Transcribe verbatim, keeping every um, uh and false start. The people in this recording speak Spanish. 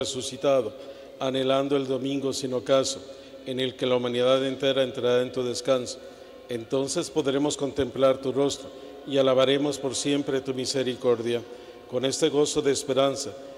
resucitado, anhelando el domingo sin ocaso, en el que la humanidad entera entrará en tu descanso. Entonces podremos contemplar tu rostro y alabaremos por siempre tu misericordia. Con este gozo de esperanza,